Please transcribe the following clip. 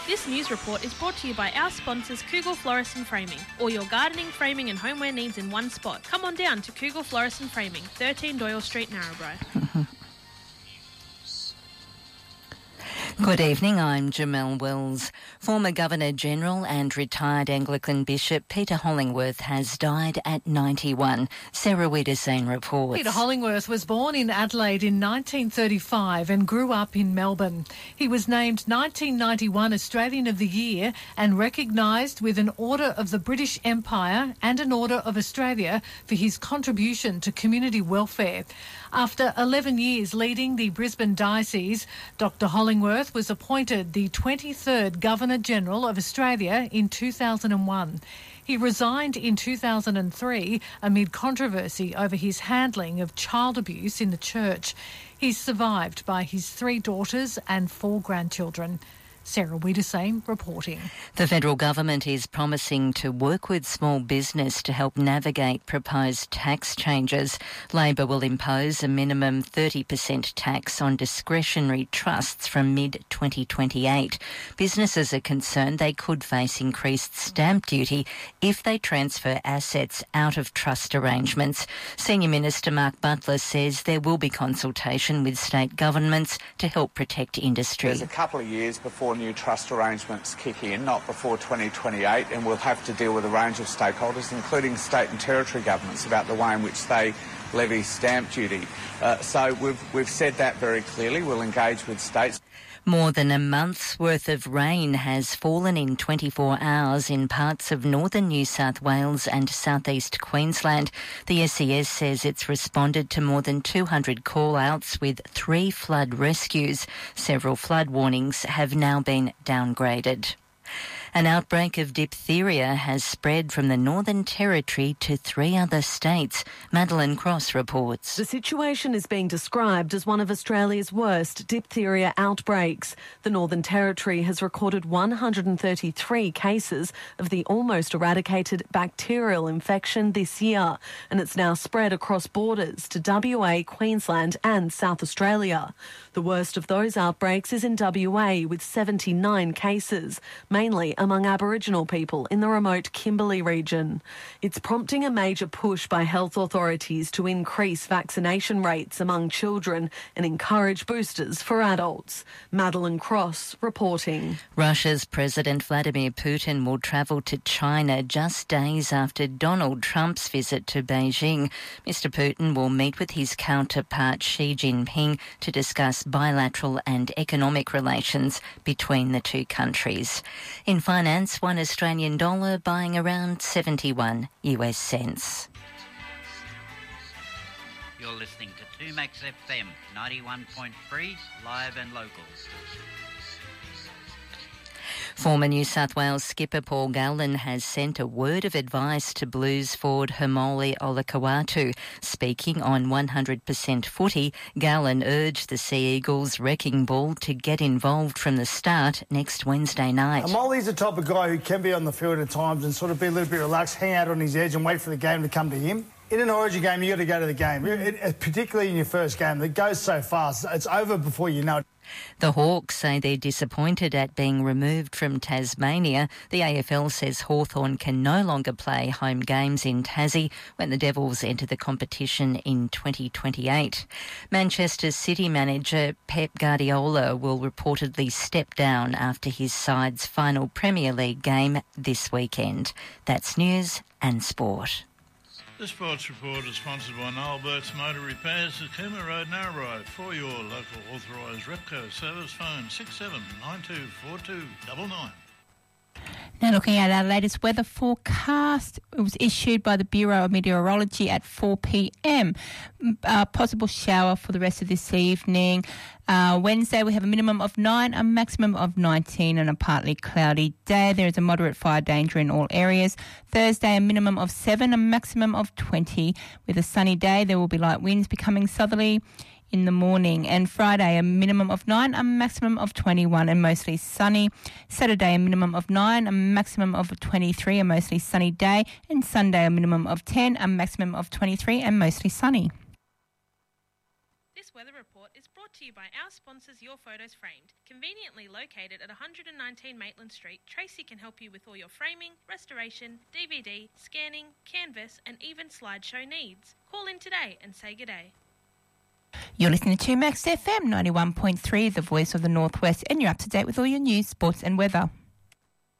This news report is brought to you by our sponsors Kugel Florist and Framing. All your gardening, framing and homeware needs in one spot. Come on down to Kugel Florist and Framing, 13 Doyle Street, Narrabri. Good evening, I'm Jamelle Wells. Former Governor-General and retired Anglican Bishop Peter Hollingworth has died at 91. Sarah Wiedersane reports. Peter Hollingworth was born in Adelaide in 1935 and grew up in Melbourne. He was named 1991 Australian of the Year and recognised with an Order of the British Empire and an Order of Australia for his contribution to community welfare. After 11 years leading the Brisbane Diocese, Dr Hollingworth was appointed the 23rd Governor-General of Australia in 2001. He resigned in 2003 amid controversy over his handling of child abuse in the church. He's survived by his 3 daughters and 4 grandchildren. Sarah Wiedersane reporting. The federal government is promising to work with small business to help navigate proposed tax changes. Labor will impose a minimum 30% tax on discretionary trusts from mid-2028. Businesses are concerned they could face increased stamp duty if they transfer assets out of trust arrangements. Senior Minister Mark Butler says there will be consultation with state governments to help protect industry. There's a couple of years before new trust arrangements kick in, not before 2028, and we'll have to deal with a range of stakeholders, including state and territory governments, about the way in which they levy stamp duty. So we've said that very clearly. We'll engage with states. More than a month's worth of rain has fallen in 24 hours in parts of northern New South Wales and southeast Queensland. The SES says it's responded to more than 200 call-outs with 3 flood rescues. Several flood warnings have now been downgraded. An outbreak of diphtheria has spread from the Northern Territory to 3 other states. Madeline Cross reports. The situation is being described as one of Australia's worst diphtheria outbreaks. The Northern Territory has recorded 133 cases of the almost eradicated bacterial infection this year, and it's now spread across borders to WA, Queensland and South Australia. The worst of those outbreaks is in WA with 79 cases, mainly among Aboriginal people in the remote Kimberley region. It's prompting a major push by health authorities to increase vaccination rates among children and encourage boosters for adults. Madeline Cross reporting. Russia's President Vladimir Putin will travel to China just days after Donald Trump's visit to Beijing. Mr. Putin will meet with his counterpart Xi Jinping to discuss bilateral and economic relations between the two countries. In finance, one Australian dollar buying around 71 US cents. You're listening to 2Max FM 91.3, live and local. Former New South Wales skipper Paul Gallen has sent a word of advice to Blues forward Haumole Olakau'atu. Speaking on 100% footy, Gallen urged the Sea Eagles' wrecking ball to get involved from the start next Wednesday night. Hamole's the type of guy who can be on the field at times and sort of be a little bit relaxed, hang out on his edge and wait for the game to come to him. In an Origin game, you got to go to the game, particularly in your first game. It goes so fast. It's over before you know it. The Hawks say they're disappointed at being removed from Tasmania. The AFL says Hawthorn can no longer play home games in Tassie when the Devils enter the competition in 2028. Manchester City manager Pep Guardiola will reportedly step down after his side's final Premier League game this weekend. That's news and sport. The Sports Report is sponsored by Noel Burt's Motor Repairs at Cooma Road, Narrabri. For your local authorised Repco service, phone 67924299. Now looking at our latest weather forecast, it was issued by the Bureau of Meteorology at 4 p.m. Possible shower for the rest of this evening. Wednesday we have a minimum of 9, a maximum of 19 and a partly cloudy day. There is a moderate fire danger in all areas. Thursday a minimum of 7, a maximum of 20. With a sunny day there will be light winds becoming southerly in the morning, and Friday a minimum of 9, a maximum of 21 and mostly sunny. Saturday a minimum of 9, a maximum of 23, a mostly sunny day, and Sunday a minimum of 10, a maximum of 23 and mostly sunny. This weather report is brought to you by our sponsors, Your Photos Framed. Conveniently located at 119 Maitland Street, Tracy can help you with all your framing, restoration, DVD, scanning, canvas and even slideshow needs. Call in today and say g'day. You're listening to Max FM 91.3, the voice of the Northwest, and you're up to date with all your news, sports and weather.